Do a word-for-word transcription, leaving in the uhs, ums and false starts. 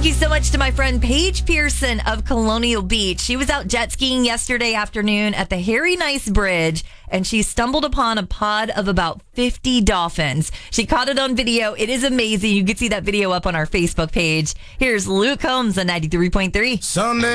you so much to my friend Paige Pearson of Colonial Beach. She was out jet skiing yesterday afternoon at the Harry Nice Bridge, and she stumbled upon a pod of about fifty dolphins. She caught it on video. It is amazing. You can see that video up on our Facebook page. Here's Luke Combs on ninety-three point three. Sunday.